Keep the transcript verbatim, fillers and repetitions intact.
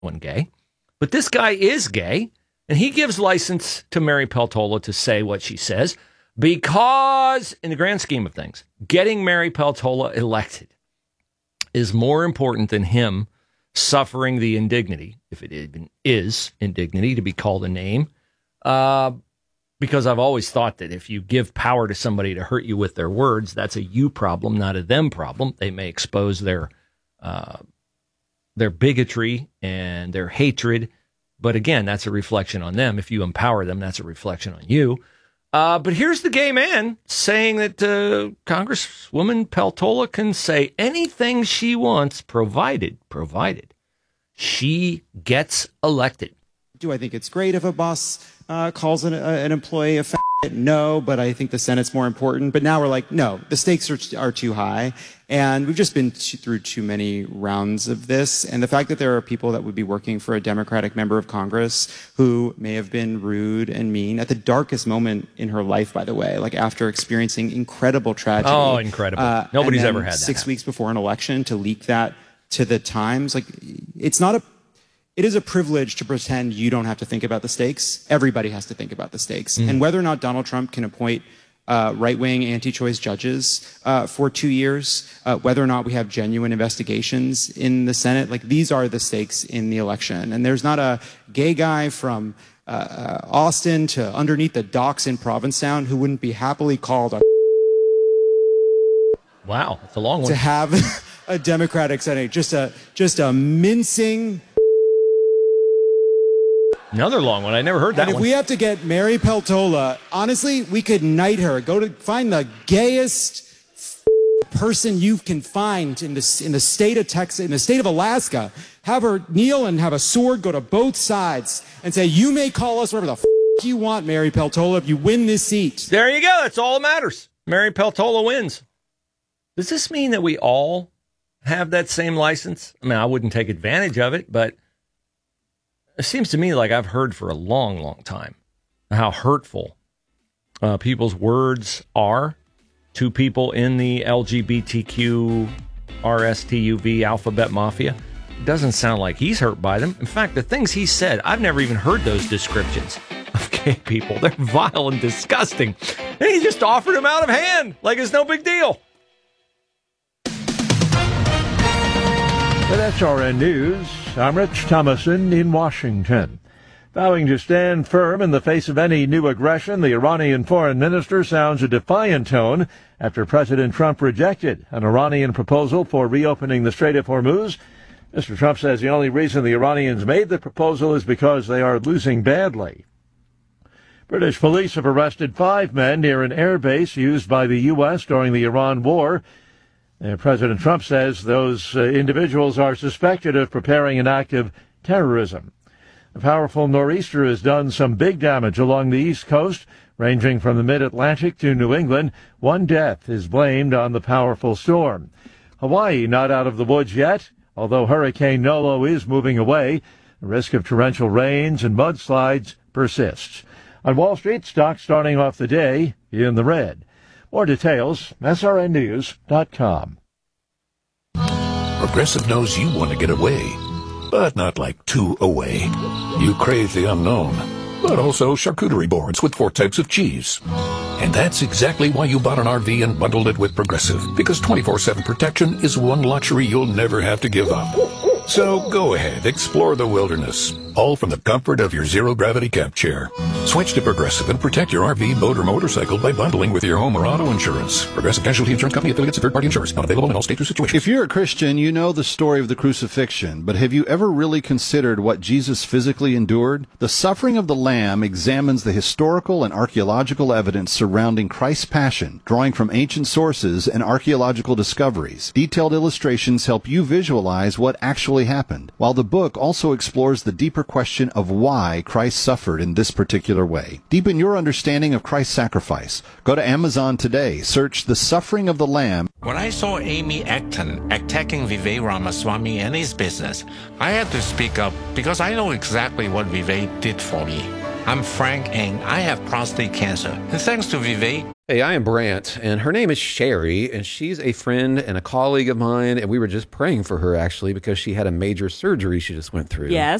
one gay, but this guy is gay, and he gives license to Mary Peltola to say what she says because, in the grand scheme of things, getting Mary Peltola elected is more important than him suffering the indignity, if it even is indignity to be called a name, uh, because I've always thought that if you give power to somebody to hurt you with their words, that's a you problem, not a them problem. They may expose their uh, their bigotry and their hatred, but again, that's a reflection on them. If you empower them, that's a reflection on you. Uh, but here's the gay man saying that uh, Congresswoman Peltola can say anything she wants, provided, provided she gets elected. Do I think it's great if a boss uh, calls an, uh, an employee a fat? No, but I think the Senate's more important. But now we're like, no, the stakes are, are too high. And we've just been t- through too many rounds of this. And the fact that there are people that would be working for a Democratic member of Congress who may have been rude and mean at the darkest moment in her life, by the way, like after experiencing incredible tragedy. Oh, incredible. Uh, Nobody's ever had that. Six happen. weeks before an election to leak that to the Times. Like, it's not a It is a privilege to pretend you don't have to think about the stakes. Everybody has to think about the stakes. Mm. And whether or not Donald Trump can appoint uh, right-wing anti-choice judges uh, for two years, uh, whether or not we have genuine investigations in the Senate, like these are the stakes in the election. And there's not a gay guy from uh, uh, Austin to underneath the docks in Provincetown who wouldn't be happily called a Wow, that's a long one. To have a Democratic Senate, just a just a mincing... Another long one. I never heard that and if one. we have to get Mary Peltola, honestly, we could knight her. Go to find the gayest person you can find in the in the state of Texas, in the state of Alaska. Have her kneel and have a sword go to both sides and say, "You may call us whatever the f- you want, Mary Peltola, if you win this seat." There you go. That's all that matters. Mary Peltola wins. Does this mean that we all have that same license? I mean, I wouldn't take advantage of it, but it seems to me like I've heard for a long, long time how hurtful uh, people's words are to people in the L G B T Q, R S T U V alphabet mafia. It doesn't sound like he's hurt by them. In fact, the things he said, I've never even heard those descriptions of gay people. They're vile and disgusting. And he just offered them out of hand like it's no big deal. With S R N News, I'm Rich Thomason in Washington. Vowing to stand firm in the face of any new aggression, the Iranian foreign minister sounds a defiant tone after President Trump rejected an Iranian proposal for reopening the Strait of Hormuz. Mister Trump says the only reason the Iranians made the proposal is because they are losing badly. British police have arrested five men near an air base used by the U S during the Iran war. And President Trump says those uh, individuals are suspected of preparing an act of terrorism. A powerful nor'easter has done some big damage along the East Coast, ranging from the mid-Atlantic to New England. One death is blamed on the powerful storm. Hawaii not out of the woods yet, although Hurricane Nolo is moving away. The risk of torrential rains and mudslides persists. On Wall Street, stocks starting off the day in the red. More details, S R N news dot com. Progressive knows you want to get away, but not like too away. You crave the unknown, but also charcuterie boards with four types of cheese. And that's exactly why you bought an R V and bundled it with Progressive, because twenty-four seven protection is one luxury you'll never have to give up. So go ahead, explore the wilderness, all from the comfort of your zero-gravity camp chair. Switch to Progressive and protect your R V, boat, or motorcycle by bundling with your home or auto insurance. Progressive Casualty Insurance Company, affiliates of third-party insurers. Not available in all states or situations. If you're a Christian, you know the story of the crucifixion, but have you ever really considered what Jesus physically endured? The Suffering of the Lamb examines the historical and archaeological evidence surrounding Christ's passion, drawing from ancient sources and archaeological discoveries. Detailed illustrations help you visualize what actually happened, while the book also explores the deeper question of why Christ suffered in this particular way. Deepen your understanding of Christ's sacrifice. Go to Amazon today, search The Suffering of the Lamb. When I saw Amy Acton attacking Vivek Ramaswamy and his business, I had to speak up because I know exactly what Vivek did for me. I'm Frank and I have prostate cancer. And thanks to Vivek, Hey, I am Brant, and her name is Sherry, and she's a friend and a colleague of mine, and we were just praying for her, actually, because she had a major surgery she just went through. Yes.